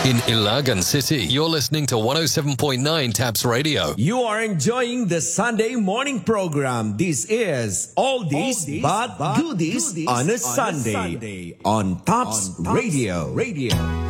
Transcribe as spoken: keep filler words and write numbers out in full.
In Ilagan City, you're listening to one oh seven point nine Taps Radio. You are enjoying the Sunday morning program. This is All This But Goodies on a Sunday on Taps Radio. Radio.